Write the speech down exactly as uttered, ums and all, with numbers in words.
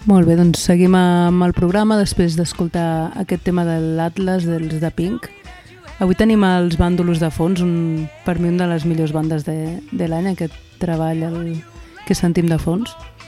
Molt bé, doncs seguim amb el programa després d'escoltar aquest tema de l'Atlas dels de Pink. Avui tenim els Bàndolos de fons, un, per mi una de les millors bandes de, de l'any, aquest treball el, que sentim de fons.